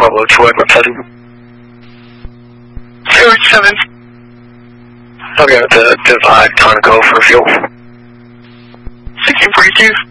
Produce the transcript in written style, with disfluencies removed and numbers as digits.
Bravo 2 Edward 7. 07. Okay, the divide, Conoco for fuel. 1642.